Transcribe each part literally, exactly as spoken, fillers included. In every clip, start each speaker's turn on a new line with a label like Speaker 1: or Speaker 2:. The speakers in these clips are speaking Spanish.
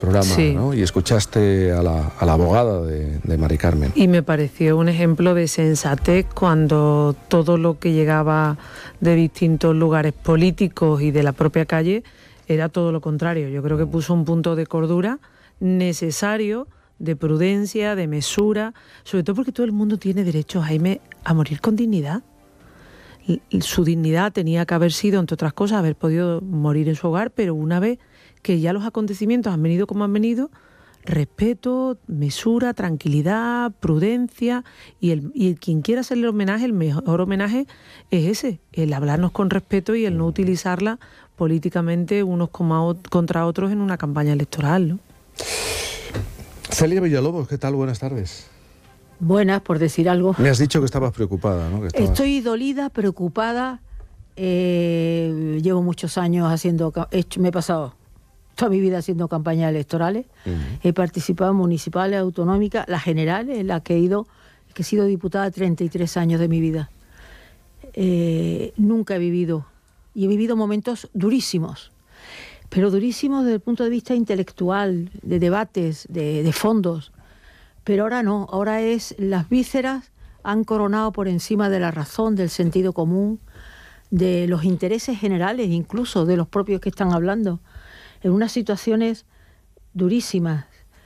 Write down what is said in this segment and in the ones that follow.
Speaker 1: programa,
Speaker 2: sí.
Speaker 1: ¿no? Y escuchaste a la, a la abogada de, de Mari Carmen.
Speaker 2: Y me pareció un ejemplo de sensatez cuando todo lo que llegaba de distintos lugares políticos y de la propia calle era todo lo contrario. Yo creo que puso un punto de cordura necesario, de prudencia, de mesura, sobre todo porque todo el mundo tiene derecho, Jaime, a morir con dignidad. Su dignidad tenía que haber sido, entre otras cosas, haber podido morir en su hogar, pero una vez que ya los acontecimientos han venido como han venido, respeto, mesura, tranquilidad, prudencia, y el, y el quien quiera hacerle homenaje, el mejor homenaje es ese, el hablarnos con respeto y el no utilizarla políticamente unos contra otros en una campaña electoral, ¿no?
Speaker 1: Celia Villalobos, ¿qué tal? Buenas tardes.
Speaker 3: Buenas, por decir algo.
Speaker 1: Me has dicho que estabas preocupada, ¿no? Que estabas...
Speaker 3: Estoy dolida, preocupada. Eh, llevo muchos años haciendo... Hecho, me he pasado toda mi vida haciendo campañas electorales. Uh-huh. He participado en municipales, autonómicas, las generales, en las que he ido, que he sido diputada treinta y tres años de mi vida. Eh, nunca he vivido, y he vivido momentos durísimos, pero durísimos desde el punto de vista intelectual, de debates, de, de fondos. Pero ahora no, ahora es las vísceras han coronado por encima de la razón, del sentido común, de los intereses generales, incluso de los propios que están hablando, en unas situaciones durísimas.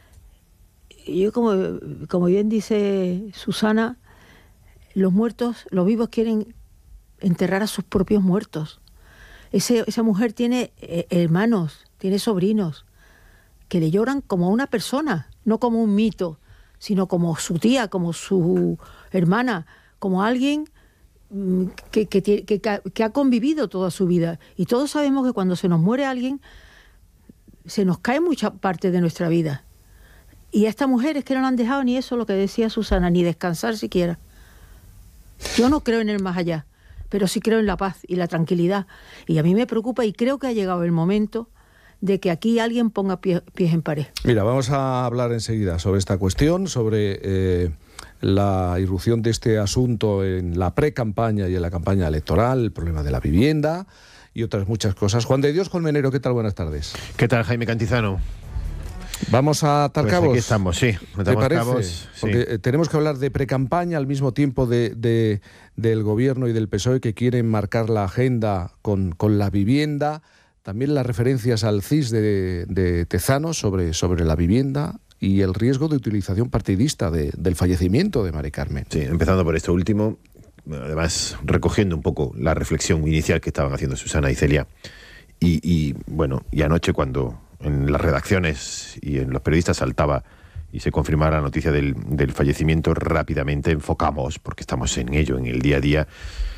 Speaker 3: Yo, como, como bien dice Susana, los muertos, los vivos quieren enterrar a sus propios muertos. Ese, esa mujer tiene eh, hermanos, tiene sobrinos, que le lloran como a una persona, no como un mito, sino como su tía, como su hermana, como alguien que, que, que, que, que ha convivido toda su vida. Y todos sabemos que cuando se nos muere alguien, se nos cae mucha parte de nuestra vida. Y a esta mujer es que no le han dejado ni eso, lo que decía Susana, ni descansar siquiera. Yo no creo en el más allá, pero sí creo en la paz y la tranquilidad. Y a mí me preocupa, y creo que ha llegado el momento de que aquí alguien ponga pie, pies en pared.
Speaker 1: Mira, vamos a hablar enseguida sobre esta cuestión, sobre eh, la irrupción de este asunto en la pre-campaña y en la campaña electoral, el problema de la vivienda y otras muchas cosas. Juan de Dios Colmenero, ¿qué tal? Buenas tardes.
Speaker 4: ¿Qué tal, Jaime Cantizano?
Speaker 1: Vamos a atar
Speaker 4: pues
Speaker 1: cabos.
Speaker 4: Aquí estamos, sí.
Speaker 1: ¿Te parece?
Speaker 4: Cabos,
Speaker 1: Porque
Speaker 4: sí.
Speaker 1: tenemos que hablar de pre-campaña al mismo tiempo de, de, del Gobierno y del P S O E, que quieren marcar la agenda con, con la vivienda. También las referencias al C I S de, de Tezanos sobre, sobre la vivienda y el riesgo de utilización partidista de, del fallecimiento de Mari Carmen.
Speaker 4: Sí, empezando por esto último, además recogiendo un poco la reflexión inicial que estaban haciendo Susana y Celia. Y, y bueno, y anoche cuando en las redacciones y en los periodistas saltaba y se confirmara la noticia del, del fallecimiento, rápidamente enfocamos, porque estamos en ello, en el día a día,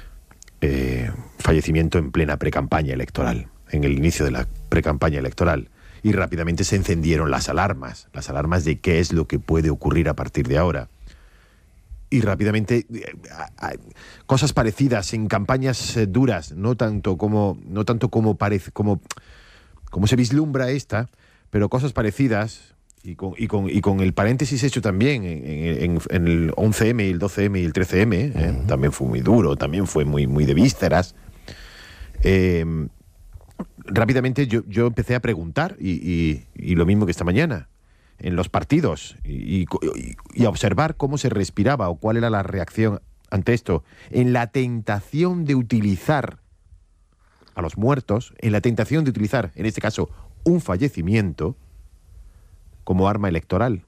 Speaker 4: eh, fallecimiento en plena precampaña electoral, en el inicio de la precampaña electoral. Y rápidamente se encendieron las alarmas, las alarmas de qué es lo que puede ocurrir a partir de ahora. Y rápidamente eh, eh, cosas parecidas en campañas eh, duras, no tanto como no tanto como parece como como se vislumbra esta, pero cosas parecidas y con y con y con el paréntesis hecho también en, en, en el once eme, el doce eme y el trece eme, eh, uh-huh. También fue muy duro, también fue muy muy de vísceras. Eh, rápidamente yo yo empecé a preguntar y, y, y lo mismo que esta mañana en los partidos y, y, y a observar cómo se respiraba o cuál era la reacción ante esto, en la tentación de utilizar a los muertos, en la tentación de utilizar, en este caso, un fallecimiento como arma electoral,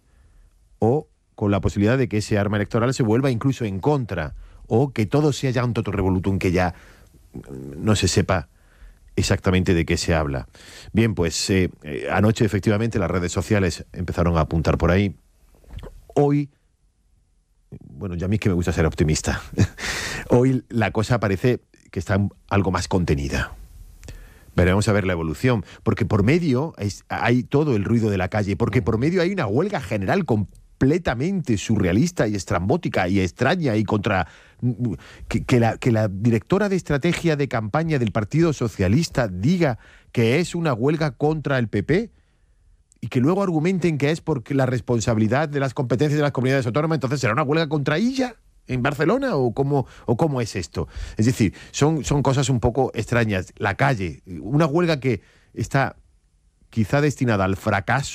Speaker 4: o con la posibilidad de que ese arma electoral se vuelva incluso en contra, o que todo sea ya un totum revolutum, que ya no se sepa exactamente de qué se habla. Bien, pues eh, eh, anoche efectivamente las redes sociales empezaron a apuntar por ahí. Hoy, bueno, ya a mí es que me gusta ser optimista, hoy la cosa parece que está algo más contenida. Veremos a ver la evolución, porque por medio es, hay todo el ruido de la calle, porque por medio hay una huelga general completamente surrealista y estrambótica y extraña y contra... Que, que, la, que la directora de estrategia de campaña del Partido Socialista diga que es una huelga contra el P P y que luego argumenten que es porque la responsabilidad de las competencias de las comunidades autónomas, entonces será una huelga contra ella en Barcelona o cómo, o cómo es esto. Es decir, son, son cosas un poco extrañas. La calle, una huelga que está quizá destinada al fracaso